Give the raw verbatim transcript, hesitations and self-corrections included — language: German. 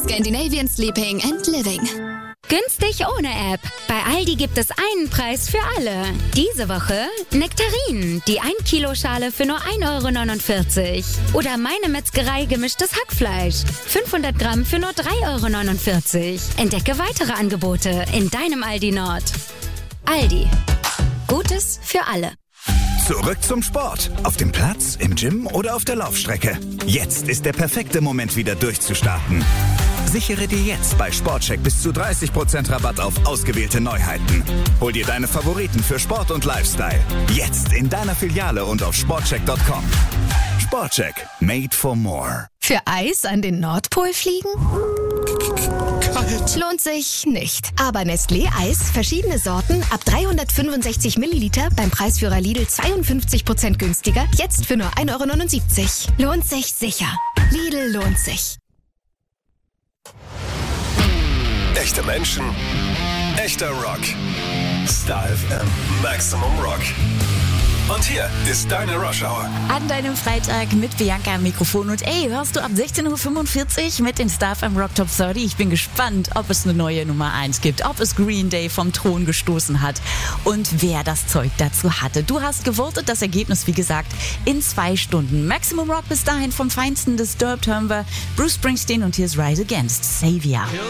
Scandinavian Sleeping and Living. Günstig ohne App. Bei Aldi gibt es einen Preis für alle. Diese Woche Nektarinen, die ein Kilo Schale für nur ein Euro neunundvierzig. Oder Meine Metzgerei gemischtes Hackfleisch. fünfhundert Gramm für nur drei Euro neunundvierzig. Entdecke weitere Angebote in deinem Aldi Nord. Aldi. Gutes für alle. Zurück zum Sport. Auf dem Platz, im Gym oder auf der Laufstrecke. Jetzt ist der perfekte Moment, wieder durchzustarten. Sichere dir jetzt bei Sportcheck bis zu dreißig Prozent Rabatt auf ausgewählte Neuheiten. Hol dir deine Favoriten für Sport und Lifestyle. Jetzt in deiner Filiale und auf sportcheck punkt com. Sportcheck. Made for more. Für Eis an den Nordpol fliegen? Kalt. Lohnt sich nicht. Aber Nestlé Eis, verschiedene Sorten, ab dreihundertfünfundsechzig Milliliter, beim Preisführer Lidl zweiundfünfzig Prozent günstiger, jetzt für nur ein Euro neunundsiebzig. Lohnt sich sicher. Lidl lohnt sich. Echte Menschen, echter Rock. Star F M Maximum Rock. Und hier ist deine Rush Hour. An deinem Freitag mit Bianca am Mikrofon. Und ey, hörst du ab sechzehn Uhr fünfundvierzig mit den Star F M Rock Top dreißig. Ich bin gespannt, ob es eine neue Nummer eins gibt, ob es Green Day vom Thron gestoßen hat und wer das Zeug dazu hatte. Du hast gewotet, das Ergebnis, wie gesagt, in zwei Stunden. Maximum Rock bis dahin vom Feinsten. Disturbed hören wir Bruce Springsteen und hier ist Rise Against Savior.